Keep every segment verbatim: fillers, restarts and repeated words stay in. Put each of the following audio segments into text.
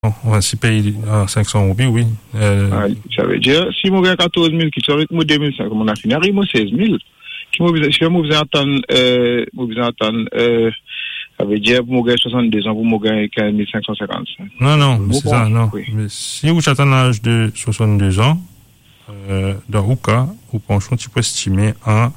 On va s'y payer à cinq cents roupies, oui. Euh... Ah, ça veut dire, si moi j'ai quatorze mille qui sont avec moi deux mille cinq, on a fini, arrive moi seize mille. Si moi vous attendre, euh, vous attendre, euh, ça veut dire, pour moi soixante-deux ans, pour moi quinze mille cinq cent cinquante-cinq. Non, non, c'est ça, non. Oui. Mais si vous attendez l'âge de soixante-deux ans, euh, dans le cas, vous pension, tu peux estimer à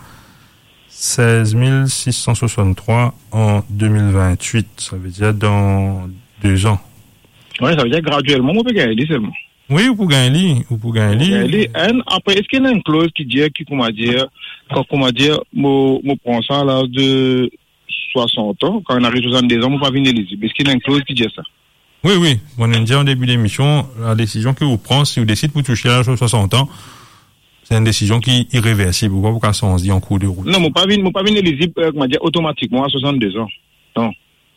seize mille six cent soixante-trois en deux mille vingt-huit. Ça veut dire dans deux ans. Oui, ça veut dire graduellement, on peut gagner seulement. Oui, vous pouvez gagner, vous pouvez gagner. Après, est-ce qu'il y a une clause qui dit, qui, comment dire, quand, comment dire, moi, moi, prends ça à l'âge de soixante ans, quand on arrive à soixante-deux ans, on ne peut pas venir éligible. Est-ce qu'il y a une clause qui dit ça? Oui, oui. On a dit en début d'émission, la décision que vous prenez, si vous décidez pour toucher à l'âge de soixante ans, c'est une décision qui est irréversible. Pourquoi vous cassez on se dit en cours de route? Non, je ne peux pas venir éligible, comment dire, automatiquement à soixante-deux ans. Non.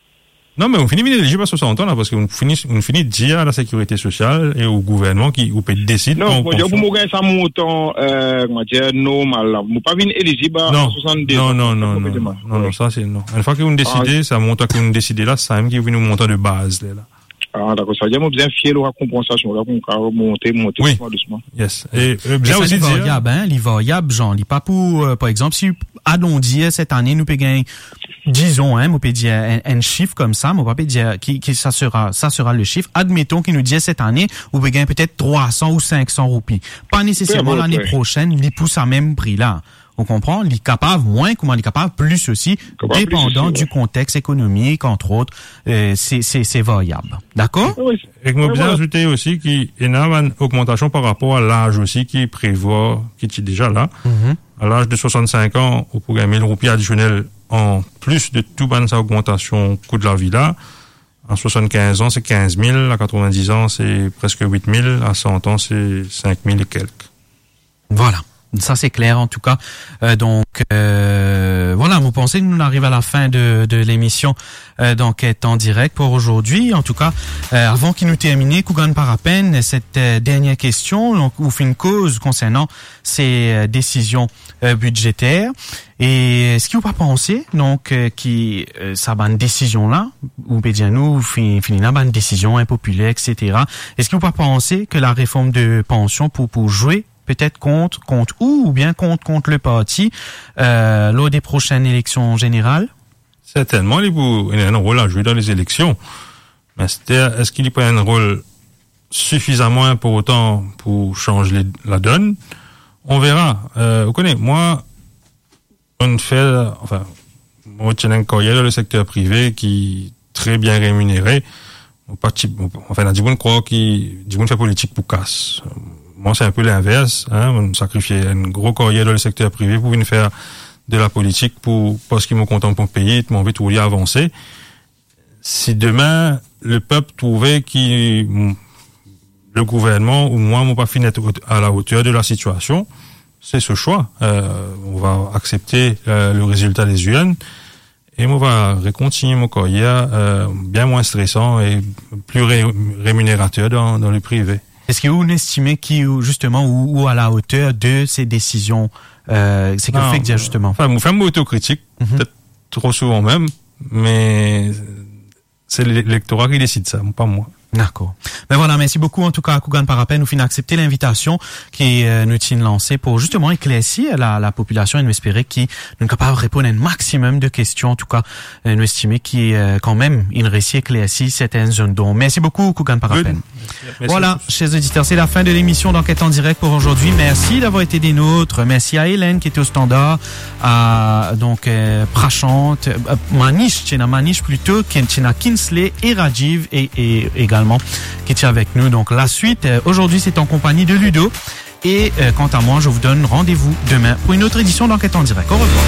Non, mais on finit éligible à soixante ans, là, parce qu'on finit, on finit de dire à la sécurité sociale et au gouvernement qui, ou peut décider. Non, pour vous gagner ça montant, euh, comment dire, normal, là. Vous pas venir éligible à non, soixante-deux ans. Non, non, non, non, non, non, non, ça c'est non. Une fois que vous décidez, ah, ça monte à que vous décidez là, c'est même qui vous nous montant de base, là. Ah, d'accord, ça veut dire, moi, bien fier la compensation, là, pour monter, monter, oui. doucement, doucement. Yes. Et, euh, bien aussi dire. Variable, hein, les variables, genre, les pas pour, euh, par exemple, si, allons dire, cette année, nous peut gagner, disons, hein, on peut dire un, un chiffre comme ça, mais on peut dire qui, qui, ça sera, ça sera le chiffre. Admettons qu'il nous dit cette année, on peut gagner peut-être trois cents ou cinq cents roupies. Pas nécessairement oui, l'année oui. prochaine, il pousse à même prix-là. On comprend, il est capable moins, comment il est capable plus aussi, capable dépendant plus aussi, du ouais. contexte économique, entre autres, euh, c'est, c'est, c'est variable. D'accord? Oui. Et que moi, bien ajouter aussi qu'il y a une augmentation par rapport à l'âge aussi qui prévoit, qui est déjà là. Mm-hmm. À l'âge de soixante-cinq ans, on pourrait mille roupies additionnelles en plus de tout ban sa augmentation coût de la vie là. À soixante-quinze ans, c'est quinze mille. À quatre-vingt-dix ans, c'est presque huit mille. À cent ans, c'est cinq mille et quelques. Voilà. Ça, c'est clair, en tout cas. Euh, donc, euh, voilà, vous pensez que nous arrivons à la fin de, de l'émission euh, d'enquête en direct pour aujourd'hui. En tout cas, euh, avant qu'il nous termine, Kougan par à peine, cette euh, dernière question, donc, vous fait une cause concernant ces euh, décisions euh, budgétaires. Et est-ce qu'il vous pas pensé, donc, euh, qui, euh, ça bonne décision-là, ou bien nous, finit là, bonne décision impopulaire, et cetera. Est-ce qu'il vous pas pensé que la réforme de pension pour, pour jouer peut-être contre, contre où, ou bien contre, contre le parti, euh, lors des prochaines élections générales? Certainement, il y a un rôle à jouer dans les élections. Mais est-ce qu'il y a un rôle suffisamment important pour changer les, la donne? On verra. Euh, vous connaissez, moi, on fait, enfin, moi, j'ai un carrière dans le secteur privé qui est très bien rémunéré. Enfin, on a dit bon croire qui, dit bon fait politique pour casse. Moi, c'est un peu l'inverse, hein. On sacrifiait une gros carrière dans le secteur privé pour venir faire de la politique pour, parce qu'ils m'ont content pour payer, ils m'ont envie de tout avancer. Si demain, le peuple trouvait que le gouvernement ou moi, m'ont pas fini à la hauteur de la situation, c'est ce choix. Euh, on va accepter euh, le résultat des U N et on va continuer mon carrière, euh, bien moins stressant et plus ré, rémunérateur dans, dans le privé. Est-ce que vous estimez qui justement ou, ou à la hauteur de ces décisions, euh, c'est que vous faites dire justement? Enfin, vous faites une autocritique, mm-hmm. peut-être trop souvent même, mais c'est l'électorat qui décide ça, pas moi. D'accord. Ben voilà, merci beaucoup en tout cas à Kougan Parapet nous finit accepter l'invitation qui euh, nous tient lancée pour justement éclaircir la, la population et nous espérer qu'ils nous sont capables de répondre à un maximum de questions. En tout cas, euh, nous estimer qu'il euh, quand même il réussit à éclaircir certaines zones. Donc, merci beaucoup Kougan Parapet. Voilà, chers auditeurs, c'est la fin de l'émission d'enquête en direct pour aujourd'hui. Merci d'avoir été des nôtres. Merci à Hélène qui était au standard, à donc euh, Prachante, euh, Manish, Tchena Manish plutôt, Tchena Kinsley et Rajiv et, et également qui est avec nous. Donc la suite, euh, aujourd'hui c'est en compagnie de Ludo et euh, quant à moi je vous donne rendez-vous demain pour une autre édition d'enquête en direct. Au revoir.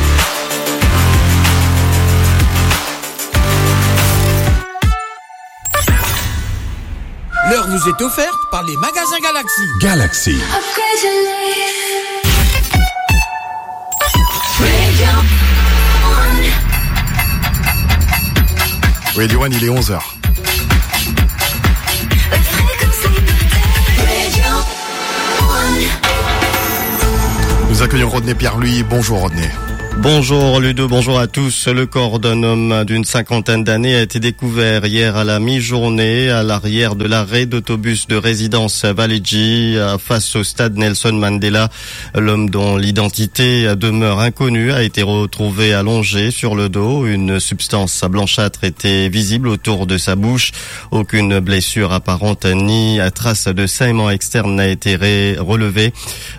L'heure nous est offerte par les magasins Galaxy. Galaxy. Radio One, il est onze heures. Nous accueillons Rodney Pierre-Louis. Bonjour Rodney. Bonjour Ludo, bonjour à tous. Le corps d'un homme d'une cinquantaine d'années a été découvert hier à la mi-journée à l'arrière de l'arrêt d'autobus de résidence Valedji face au stade Nelson Mandela. L'homme dont l'identité demeure inconnue a été retrouvé allongé sur le dos. Une substance blanchâtre était visible autour de sa bouche. Aucune blessure apparente ni trace de saignement externe n'a été relevée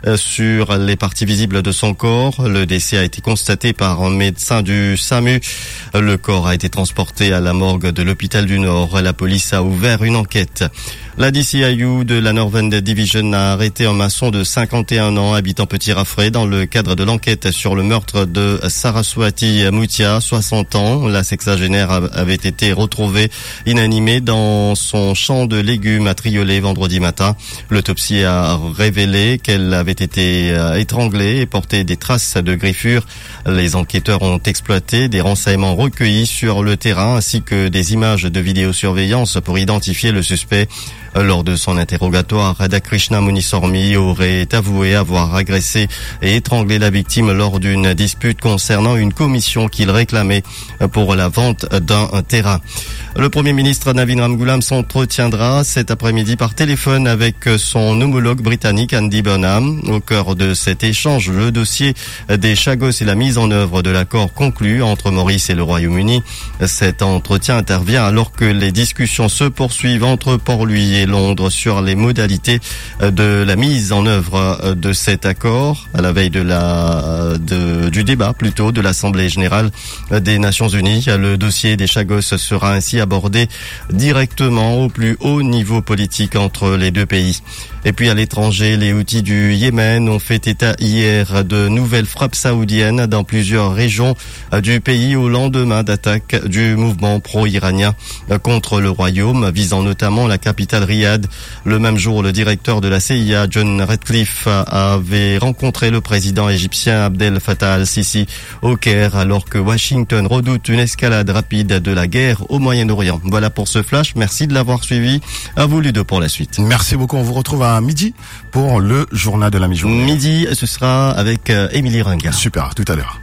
sur les parties visibles de son corps. Le décès a été constaté par un médecin du SAMU. Le corps a été transporté à la morgue de l'hôpital du Nord. La police a ouvert une enquête. La D C I U de la Northern Division a arrêté un maçon de cinquante et un ans habitant Petit-Raffray dans le cadre de l'enquête sur le meurtre de Saraswati Moutia, soixante ans. La sexagénaire avait été retrouvée inanimée dans son champ de légumes à Triolet vendredi matin. L'autopsie a révélé qu'elle avait été étranglée et porté des traces de griffures. Les enquêteurs ont exploité des renseignements recueillis sur le terrain ainsi que des images de vidéosurveillance pour identifier le suspect. Lors de son interrogatoire, Radhakrishna Munisormi aurait avoué avoir agressé et étranglé la victime lors d'une dispute concernant une commission qu'il réclamait pour la vente d'un terrain. Le Premier ministre Navin Ramgoolam s'entretiendra cet après-midi par téléphone avec son homologue britannique Andy Burnham. Au cœur de cet échange, le dossier des Chagos et la mise en œuvre de l'accord conclu entre Maurice et le Royaume-Uni. Cet entretien intervient alors que les discussions se poursuivent entre Port-Louis et Londres sur les modalités de la mise en œuvre de cet accord à la veille de la de, du débat plutôt de l'Assemblée générale des Nations Unies. Le dossier des Chagos sera ainsi abordé directement au plus haut niveau politique entre les deux pays. Et puis à l'étranger, les Houthis du Yémen ont fait état hier de nouvelles frappes saoudiennes dans plusieurs régions du pays au lendemain d'attaques du mouvement pro-iranien contre le royaume, visant notamment la capitale Riyad. Le même jour, le directeur de la C I A, John Ratcliffe, avait rencontré le président égyptien Abdel Fattah al-Sisi au Caire, alors que Washington redoute une escalade rapide de la guerre au Moyen-Orient. Voilà pour ce flash. Merci de l'avoir suivi. À vous Ludo pour la suite. Merci beaucoup. On vous retrouve à midi pour le journal de la mi-journée. Midi, ce sera avec euh, Émilie Ringa. Super, tout à l'heure.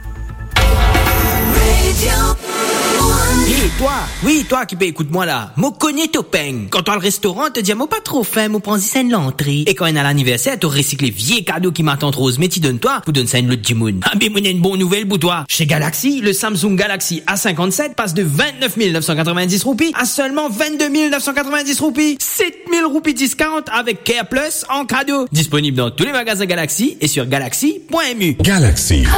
Hé, toi, oui, toi qui peux écoute-moi là. Moi connais ton peigne. Quand toi le restaurant te dit, moi pas trop faim, moi prends ça l'entrée. Et quand on est à l'anniversaire, tu recycles les vieux cadeaux qui m'attendent rose, mais tu donnes toi, pour donner ça une l'autre dimoun. Ah, mais moi, une bonne nouvelle pour toi. Chez Galaxy, le Samsung Galaxy A cinquante-sept passe de vingt-neuf mille neuf cent quatre-vingt-dix roupies à seulement vingt-deux mille neuf cent quatre-vingt-dix roupies. sept mille roupies discount avec Care Plus en cadeau. Disponible dans tous les magasins Galaxy et sur galaxy point m u. Galaxy.